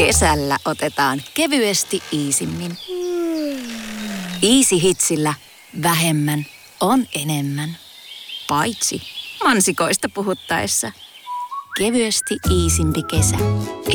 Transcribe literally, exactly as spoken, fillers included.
Kesällä otetaan kevyesti iisimmin. Easy Hitsillä vähemmän on enemmän. Paitsi mansikoista puhuttaessa. Kevyesti iisimpi kesä.